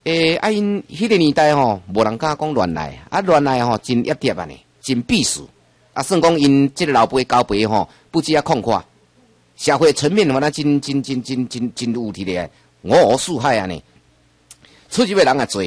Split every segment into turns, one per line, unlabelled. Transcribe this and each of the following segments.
因迄个年代吼，无人敢讲乱来，乱来吼真业点啊呢，真必死。算讲因这个老辈交辈吼，不止空阔，社会层面嘛，真有体的，五湖四海啊呢，出入的人也多。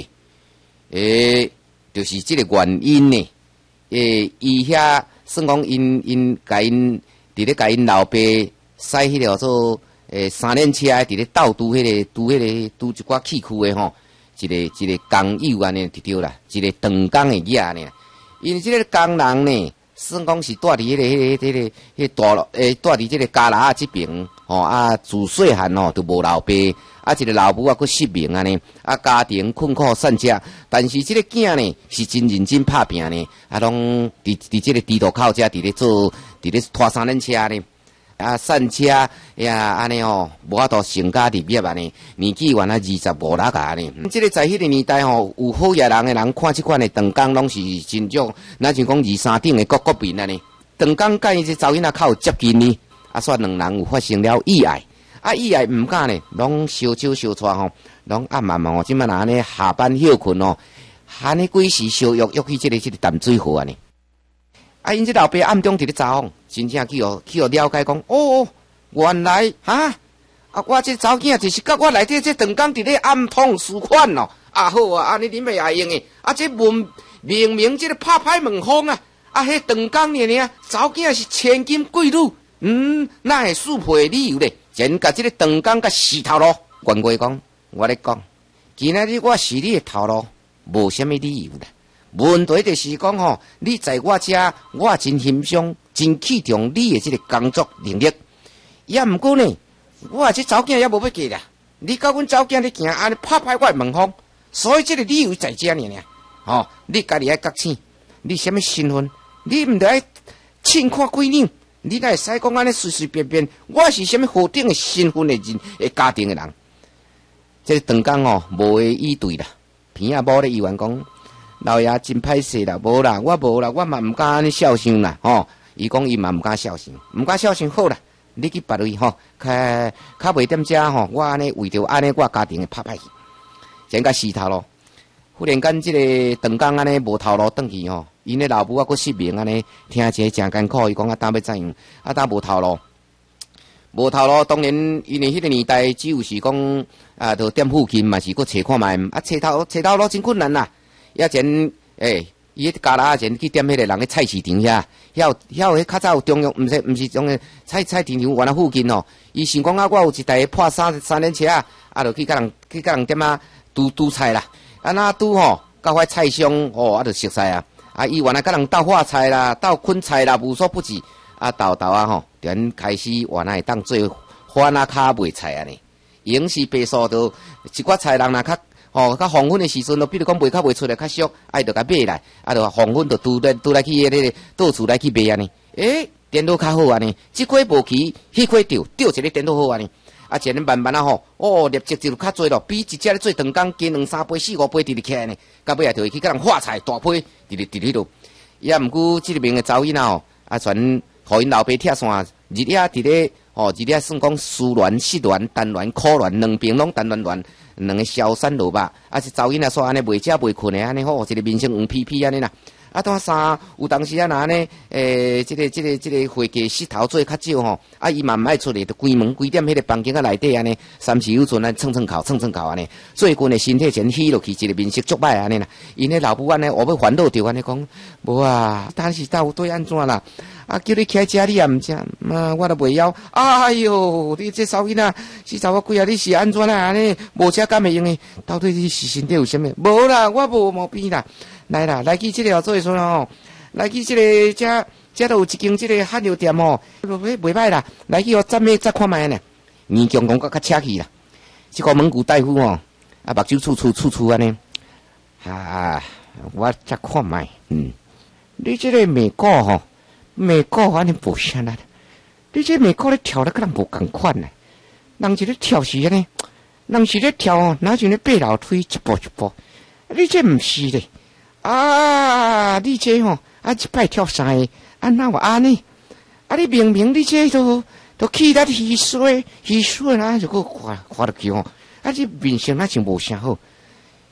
就是这个原因呢。伊遐算讲因甲因伫咧甲因老爸驶迄个做三轮车，伫咧斗拄一寡崎岖的吼，一个工友安尼就对啦，一个长工的囝呢。因这个工人呢，算讲是住伫迄个大住伫这个家拉这边吼自细汉吼就无老爸。一个老母佫失明安尼，家庭困苦散家，但是这个囝呢是真认真拍拼呢，拢伫这个地图口遮伫咧拖三轮车呢，散车安尼吼，无法度成家立业安尼，年纪原来25、6啊呢。这个在迄个年代吼，有好业人的人看即款的长工拢是真种，咱像讲2、3顶的国民安尼，长工甲伊这查某囡仔较有接近呢，煞两人有发生了意外。意外毋敢呢，拢烧酒烧带吼，拢暗暗吼，即摆若安尼下班休困吼，安尼几时烧约去这个淡水河安尼。因这老爸暗中伫咧查访，真正去了解讲，原来我这查某囝就是甲我内底这长工伫咧暗通私款咯。好啊，安尼恁袂会用诶。这明明这个拍歹门风啊，迄长工呢，查某囝是千金贵女，哪会输配理由咧？前甲这个长工甲死头路，原话讲，我咧讲，今仔日我是你的头路，无啥物理由啦。问题就是讲吼，你在我遮，我真欣赏、真器重你的这个工作能力。也毋过呢，我这查某囝也无要嫁啦。你甲阮查某囝咧行安尼拍歹我的门风，所以这个理由在遮尔。你家己爱觉醒，你什么身份？你毋得爱凊看几两。你哪会使讲安尼随便便？我是什么何等的身份的人，家庭的人？这长工无会依对啦。偏某咧议员讲，老爷真歹势啦，无啦，我无啦，我嘛毋敢安尼孝顺啦。伊讲伊嘛毋敢孝顺，毋敢孝顺好啦。你去别位较袂踮遮我安尼为着安尼我家庭的拍歹去，真甲死头咯。忽然间，这个长工安尼无头路转去因的老母佫失明安尼，听起来真艰苦。伊讲当要怎样？当无头路，当然因为迄个年代只有是讲就店附近嘛是佫找看卖，找头路真困难啦。以前伊迄家拉前去点迄个人个菜市场遐，遐迄较早有中央，毋是中央菜市场原来附近伊想讲我有一台破三轮车就去甲人点拄菜啦。那拄到迄菜商就熟悉伊原来甲人斗画菜啦，斗捆菜啦，无所不至。豆就开始原来会当做花卡卖菜安尼。用是白素就一寡菜人若较黄昏的时阵比如讲卖出来较俗，就甲买来，就黄昏就拄来去迄个到处来去卖安尼。电脑较好安尼，这块无齐，迄块掉一个电脑好安尼。前慢慢业绩就较侪咯，比一只咧做长工加2、3杯、4、5杯直直起来呢。到尾就会去甲人画菜大批，直直迄落。也毋过这边的查某囡仔全互因老爸拆散，日夜伫咧日夜算讲思恋、失恋、单恋、苦恋，两边拢单恋，两个消散落吧。是查某囡仔煞安尼袂食袂困的安尼一个面色黄皮皮安尼啦。当三有当时若安尼，这个会计膝头做较少伊嘛毋爱出来，就关门关点迄个房间内底安尼，3时有阵蹭蹭口安尼，最近的身体全虚落去，一个面色足歹安尼啦。因迄老母安尼，我要烦恼着安尼讲，无但是到底安怎啦？叫你起来食，你也毋食，我都袂晓。哎哟，你这查某囡仔，是查某鬼你是安怎啦？安尼无食敢会用诶？到底你是身体有啥物？无啦，我无毛病啦。来啦，来去这个做说来去这个这都有一间这个汉药店袂歹啦。来去再看卖呢。年强讲较车气啦。这个蒙古大夫目睭粗安尼。我再看卖。你这个美国安尼无啥啦。你这美国咧跳得跟人无共款呢。人是咧跳是安尼，人是咧跳哪像咧爬楼梯一步一步。你这毋是咧。你这一摆跳三个，哪有安尼？你明明你这都气得稀碎啦，就搁滑落去这面色那像无啥好。